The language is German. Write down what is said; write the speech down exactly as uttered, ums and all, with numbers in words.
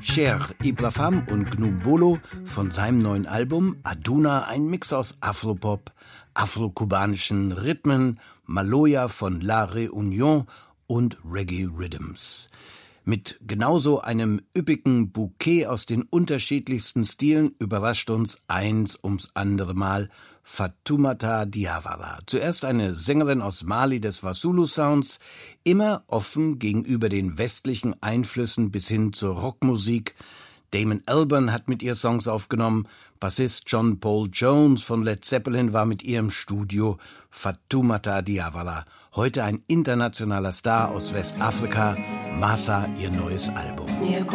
Cher Ibrahim und Gnumbolo von seinem neuen Album Aduna, ein Mix aus Afropop, afrokubanischen Rhythmen, Maloya von La Reunion und Reggae Rhythms. Mit genauso einem üppigen Bouquet aus den unterschiedlichsten Stilen überrascht uns eins ums andere Mal Fatoumata Diawara. Zuerst eine Sängerin aus Mali des Wassoulou-Sounds, immer offen gegenüber den westlichen Einflüssen bis hin zur Rockmusik. Damon Albarn hat mit ihr Songs aufgenommen, Bassist John Paul Jones von Led Zeppelin war mit ihr im Studio. Fatoumata Diawara, heute ein internationaler Star aus Westafrika, Massa ihr neues Album.